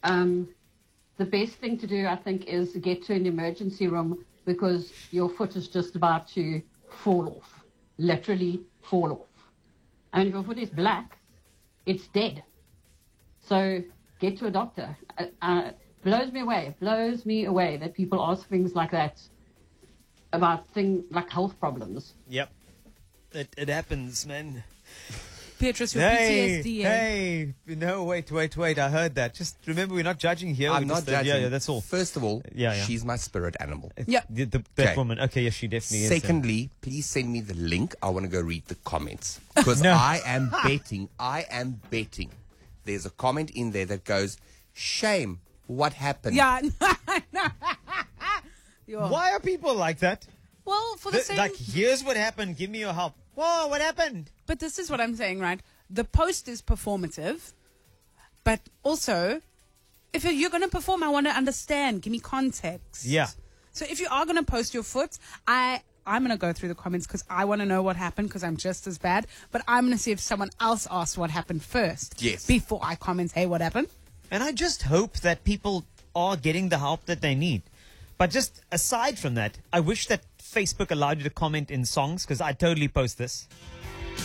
the best thing to do, I think, is get to an emergency room because your foot is just about to fall off, literally fall off. And if your foot is black, it's dead. So get to a doctor. Blows me away that people ask things like that about things like health problems. Yep. It happens, man. Beatrice, your PTSD. Hey, no, wait. I heard that. Just remember, we're not judging here. I'm not judging. Yeah, that's all. First of all, Yeah. she's my spirit animal. Yeah. That Okay. woman. Okay, yes, she definitely is. Secondly, please send me the link. I want to go read the comments. Because No. I am betting. There's a comment in there that goes, shame, what happened? Yeah. Yo. Why are people like that? Well, for the same... Like, here's what happened. Give me your help. Whoa, what happened? But this is what I'm saying, right? The post is performative, but also, if you're going to perform, I want to understand. Give me context. Yeah. So if you are going to post your foot, I'm going to go through the comments because I want to know what happened because I'm just as bad. But I'm going to see if someone else asks what happened first. Yes. Before I comment, hey, what happened? And I just hope that people are getting the help that they need. But just aside from that, I wish that Facebook allowed you to comment in songs because I totally post this.